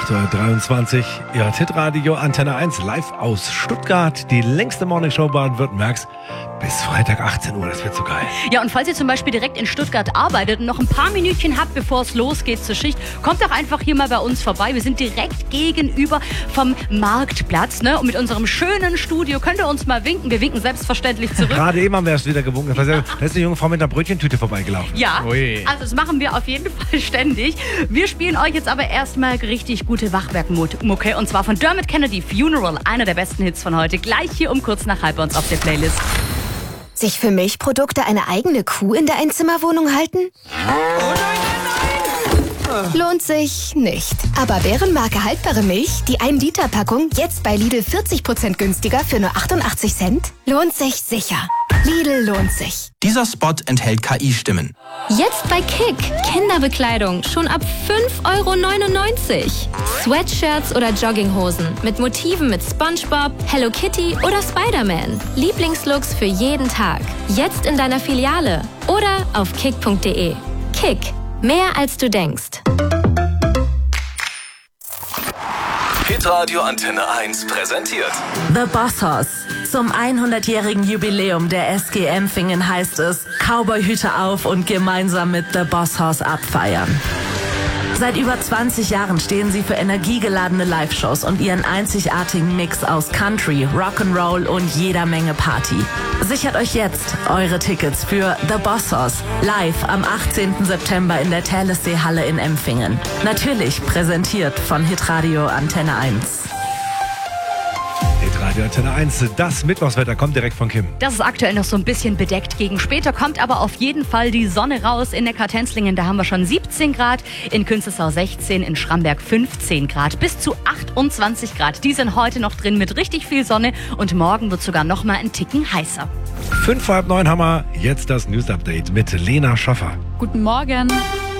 8:23 Uhr, Ihr Hitradio Antenne 1 live aus Stuttgart. Die längste Morningshow Baden-Württembergs bis Freitag 18 Uhr. Das wird so geil. Ja, und falls ihr zum Beispiel direkt in Stuttgart arbeitet und noch ein paar Minütchen habt, bevor es losgeht zur Schicht, kommt doch einfach hier mal bei uns vorbei. Wir sind direkt gegenüber vom Marktplatz, ne? Und mit unserem schönen Studio könnt ihr uns mal winken. Wir winken selbstverständlich zurück. Gerade eben haben wir erst wieder gewunken. Da ist eine junge Frau mit einer Brötchentüte vorbeigelaufen. Ja, Ui. Also das machen wir auf jeden Fall ständig. Wir spielen euch jetzt aber erstmal richtig gute Wachwerk-Mucke. Und zwar von Dermot Kennedy, Funeral, einer der besten Hits von heute. Gleich hier um kurz nach halb bei uns auf der Playlist. Sich für Milchprodukte eine eigene Kuh in der Einzimmerwohnung halten? Lohnt sich nicht. Aber Bärenmarke haltbare Milch, die 1-Liter-Packung, jetzt bei Lidl 40% günstiger für nur 88 Cent? Lohnt sich sicher. Lidl lohnt sich. Dieser Spot enthält KI-Stimmen. Jetzt bei Kick. Kinderbekleidung schon ab 5,99 €. Sweatshirts oder Jogginghosen mit Motiven mit SpongeBob, Hello Kitty oder Spider-Man. Lieblingslooks für jeden Tag. Jetzt in deiner Filiale oder auf kick.de. Kick. Mehr als du denkst. Hitradio Antenne 1 präsentiert The Boss Hoss. Zum 100-jährigen Jubiläum der SG Empfingen heißt es, Cowboyhüte auf und gemeinsam mit The Boss Hoss abfeiern. Seit über 20 Jahren stehen sie für energiegeladene Live-Shows und ihren einzigartigen Mix aus Country, Rock'n'Roll und jeder Menge Party. Sichert euch jetzt eure Tickets für The Boss Hoss live am 18. September in der Thalessee-Halle in Empfingen. Natürlich präsentiert von Hitradio Antenne 1. Hitradio Antenne 1, das Mittwochswetter kommt direkt von Kim. Das ist aktuell noch so ein bisschen bedeckt. Gegen später kommt aber auf jeden Fall die Sonne raus. In Neckar-Tenzlingen, da haben wir schon 17 Grad, in Künzelsau 16, in Schramberg 15 Grad, bis zu 28 Grad. Die sind heute noch drin mit richtig viel Sonne und morgen wird sogar noch mal ein Ticken heißer. 8:55 haben wir jetzt das News-Update mit Lena Schaffer. Guten Morgen.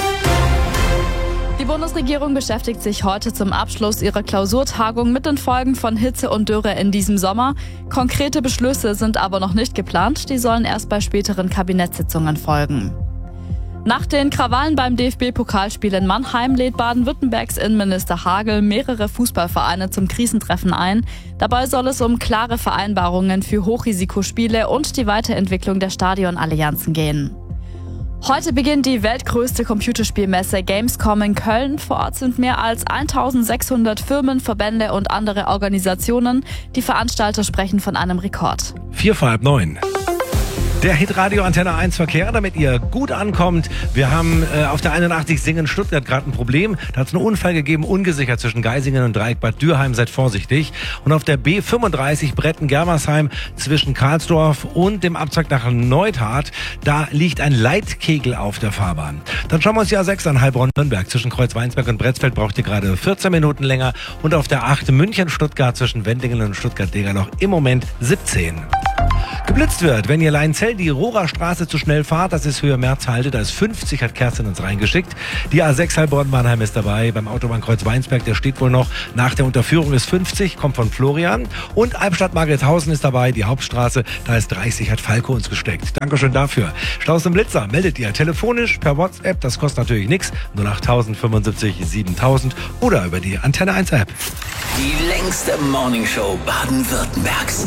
Die Bundesregierung beschäftigt sich heute zum Abschluss ihrer Klausurtagung mit den Folgen von Hitze und Dürre in diesem Sommer. Konkrete Beschlüsse sind aber noch nicht geplant, die sollen erst bei späteren Kabinettssitzungen folgen. Nach den Krawallen beim DFB-Pokalspiel in Mannheim lädt Baden-Württembergs Innenminister Hagel mehrere Fußballvereine zum Krisentreffen ein. Dabei soll es um klare Vereinbarungen für Hochrisikospiele und die Weiterentwicklung der Stadionallianzen gehen. Heute beginnt die weltgrößte Computerspielmesse Gamescom in Köln. Vor Ort sind mehr als 1600 Firmen, Verbände und andere Organisationen. Die Veranstalter sprechen von einem Rekord. 8:45. Der Hitradio Antenne 1 Verkehr, damit ihr gut ankommt. Wir haben auf der 81 Singen-Stuttgart gerade ein Problem. Da hat es einen Unfall gegeben, ungesichert zwischen Geisingen und Dreieck-Bad Dürheim. Seid vorsichtig. Und auf der B35 Bretten-Germersheim zwischen Karlsdorf und dem Abzweig nach Neuthardt, da liegt ein Leitkegel auf der Fahrbahn. Dann schauen wir uns die A6 an, Heilbronn-Nürnberg. Zwischen Kreuzweinsberg und Bretzfeld braucht ihr gerade 14 Minuten länger. Und auf der 8 München-Stuttgart zwischen Wendingen und Stuttgart-Degerloch im Moment 17. Geblitzt wird, wenn ihr Leinzell die Rohrerstraße zu schnell fahrt, das ist Höhe Merzhalde, da ist 50, hat Kerstin uns reingeschickt. Die A6 Heilbronn-Mannheim ist dabei, beim Autobahnkreuz Weinsberg, der steht wohl noch, nach der Unterführung ist 50, kommt von Florian. Und Albstadt-Margrethausen ist dabei, die Hauptstraße, da ist 30, hat Falco uns gesteckt. Dankeschön dafür. Staus im Blitzer meldet ihr telefonisch, per WhatsApp, das kostet natürlich nichts, 08000 75 7000 oder über die Antenne 1 App. die längste Morningshow Baden-Württembergs.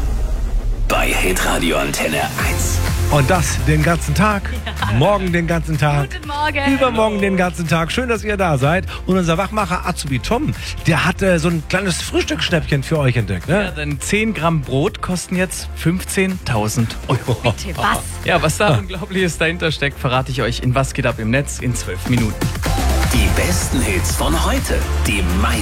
Bei Hitradio Antenne 1. Und das den ganzen Tag, morgen den ganzen Tag, Guten Morgen. übermorgen den ganzen Tag. Schön, dass ihr da seid. Und unser Wachmacher Azubi Tom, der hat so ein kleines Frühstücksschnäppchen für euch entdeckt. Ne? Ja, denn 10 Gramm Brot kosten jetzt 15.000 €. Bitte, was? Ja, was da Unglaubliches dahinter steckt, verrate ich euch in Was geht ab im Netz in 12 Minuten. Die besten Hits von heute. Die